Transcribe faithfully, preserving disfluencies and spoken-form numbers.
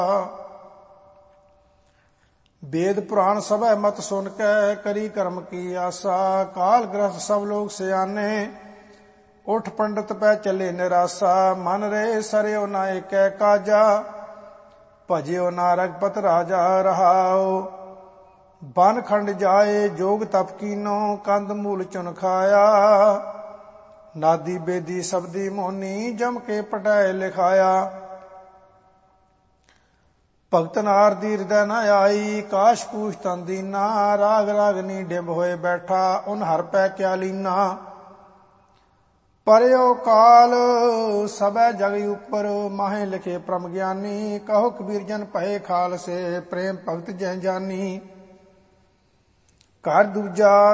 वेद पुराण सब मत सुन कै करी कर्म की आशा। काल ग्रस्त सब लोग सियाने उठ पंडित पै चले निराशा। मन रे सरयो ना एक काजा भजियो ना रघुपत राजा रहाओ। बन खंड जाए जोग तप कीनो कंद मूल चुन खाया। नादी बेदी सबदी मोनी जम के पटाए लिखाया। भगत नार दी हृदय न आई काश पूछ तन दीना। राग रागनी डिब होए बैठा उन हर पै क्या लीना। परयो काल सबै जग उपर माहे लिखे परम ज्ञानी। कहो कबीर जन पहे खाल से प्रेम भगत जय जानी। घर दूजा